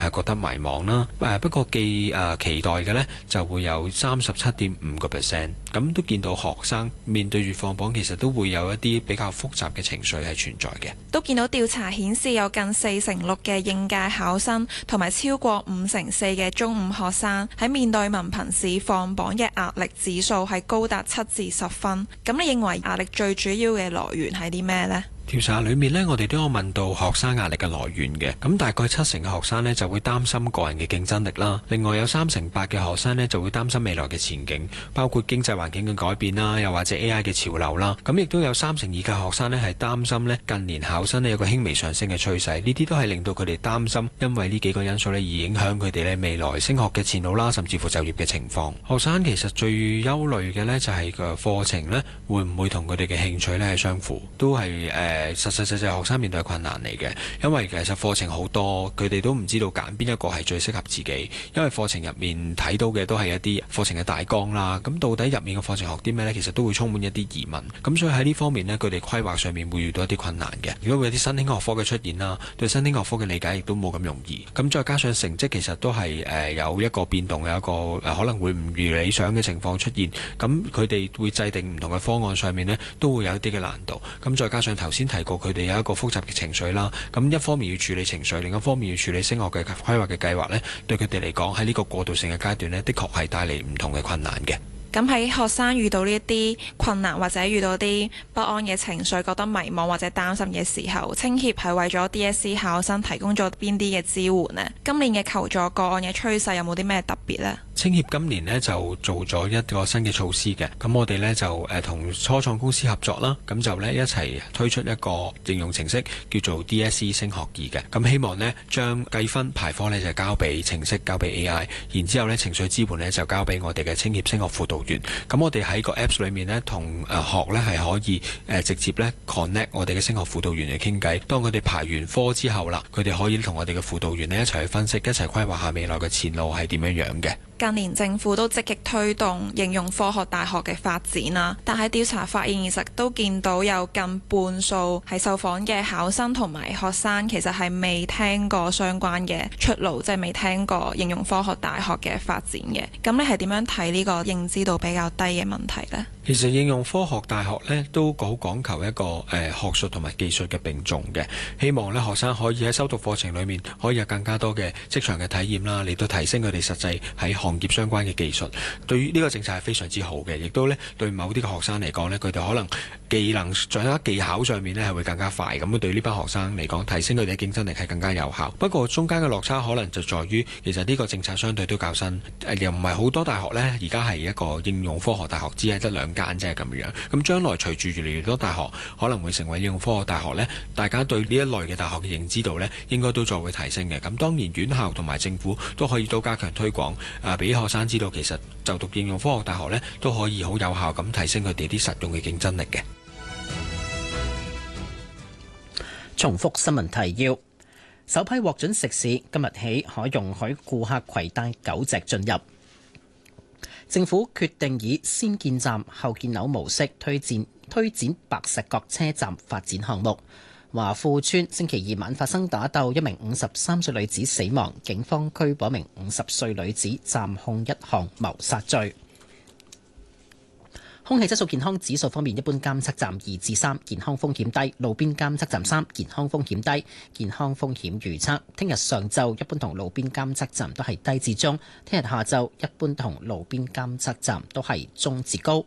係覺得迷茫啦。不過期待嘅呢就會有37.5%。咁都見到學生面對住放榜，其實都會有一啲比較複雜嘅情緒係存在嘅。 都見到調查顯示有近46%嘅應屆考生同埋超過54%嘅中五學生喺面對文憑試放榜嘅壓力指數係高達7至10分。咁你認為壓力最主要嘅來源係啲咩呢？ 調查裏面呢，我哋都有問到學生壓力嘅來源嘅，咁大概70%嘅學生呢就會擔心個人嘅競爭力啦，另外有38%嘅學生呢就會擔心未來嘅前景，包括經濟環境嘅改變啦，又或者 AI 嘅潮流啦，咁亦都有32%嘅學生呢係擔心呢近年考生呢有個輕微上升嘅趨勢，呢啲都係令到佢哋擔心，因為呢幾個因素呢而影響佢哋呢未來升學嘅前路啦，甚至乎就業嘅情況。學生其實最憂慮嘅呢就係個課程呢會唔會同佢哋嘅興趣呢係相符，都係實際學生面對困難嚟嘅，因為其實課程好多，佢哋都唔知道揀邊一個係最適合自己，因為課程入面睇到嘅都係一啲課程嘅大綱啦，咁到底入面嘅課程學啲咩呢？其實都會充滿一啲疑問，咁所以喺呢方面呢，佢哋規劃上面會遇到一啲困難嘅。如果會有啲新興學科嘅出現啦，對新興學科嘅理解亦都冇咁容易，咁再加上成績其實都係有一個變動，有一個可能會唔如理想嘅情況出現，咁佢哋會制定唔同嘅方案上面呢，都會有一啲嘅難度，咁再加上頭先提過佢哋有一個複雜嘅情緒啦，咁一方面要處理情緒，另一方面要處理升學嘅規劃嘅計劃呢，對佢哋嚟講喺呢個過渡性嘅階段呢，的確係帶嚟唔同嘅困難嘅。 咁喺學生遇到呢一啲困難或者遇到啲不安嘅情緒，覺得迷茫或者擔心嘅時候，青協係為咗 DSE 考生提供咗邊啲嘅支援呢？今年嘅求助個案嘅趨勢有冇啲咩特別呢？ 青協今年呢就做咗一個新嘅措施嘅，咁我哋呢就同初創公司合作啦，咁就呢一齊推出一個應用程式叫做 DSE 升學易嘅，咁希望呢將計分排科呢就交俾程式，交俾 AI， 然之後呢情緒支援呢就交俾我哋嘅青協升學輔導員。咁我哋喺個 Apps 裏面呢，同學呢係可以直接呢 connect 我哋嘅升學輔導員嚟傾偈。當佢哋排完科之後啦，佢哋可以同我哋嘅輔導員呢一齊去分析，一齊規劃下未來嘅前路係點樣樣嘅。 近年政府都積極推動應用科學大學嘅發展啦，但係調查發現其實都見到有近半數係受訪嘅考生同埋學生其實係未聽過相關嘅出路，即係未聽過應用科學大學嘅發展嘅。咁你係點樣睇呢個認知度比較低嘅問題呢？ 其實應用科學大學呢都好講求一個學術同埋技術嘅並重嘅，希望呢學生可以喺修讀課程裏面可以有更加多嘅職場嘅體驗啦，嚟到提升佢哋實際喺行業相關嘅技術。對於呢個政策係非常之好嘅，亦都呢對某啲嘅學生嚟講呢，佢哋可能技能掌握技巧上面呢係會更加快，咁對呢班學生嚟講提升佢哋嘅競爭力係更加有效。不過中間嘅落差可能就在於其實呢個政策相對都較新，又唔係好多大學呢而家係一個應用科學大學，只係得2間啫咁樣。咁將來隨住越嚟越多大學可能會成為應用科學大學呢，大家對呢一類嘅大學嘅認知度呢應該都再會提升嘅。咁當然院校同埋政府都可以都加強推廣，俾學生知道其實就讀應用科學大學呢都可以好有效咁提升佢哋啲實用嘅競爭力嘅。 重複新聞提要：首批獲准食肆今日起可容許顧客攜帶狗隻進入。政府決定以先建站後建樓模式推展白石角車站發展項目。華富村星期二晚發生打鬥，一名53歲女子死亡，警方拘捕一名50歲女子，暫控一項謀殺罪。空氣質素健康指數方面，一般監測站2至3，健康風險低；路邊監測站3，健康風險低。健康風險預測，聽日上晝一般同路邊監測站都係低至中，聽日下晝一般同路邊監測站都係中至高。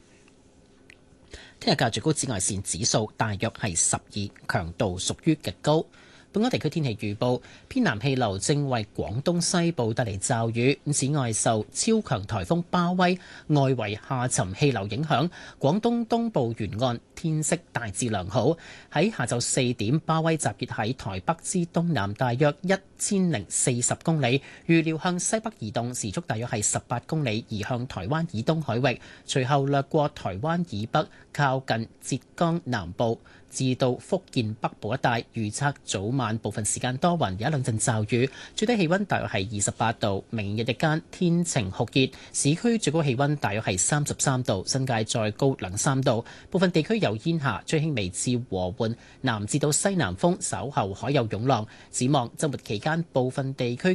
聽日嘅最高紫外線指數大約係12，強度屬於極高。本港地區天氣預報，偏南氣流正為廣東西部帶嚟驟雨。此外，受超強颱風巴威外圍下沉氣流影響，廣東東部沿岸天色大致良好。喺下晝4點，巴威集結喺台北之東南大約1040公里，預料向西北移動，時速大約係18公里，移向台灣以東海域，隨後掠過台灣以北，靠近浙江南部。 至到福建北部一帶，預測早晚部分時間多雲，有一兩陣驟雨，最低氣溫大約係28度。明日日間天晴酷熱，市區最高氣溫大約係33度，新界再高2-3度。部分地區有煙霞，吹輕微至和緩南至到西南風，稍後海有湧浪。展望周末期間，部分地區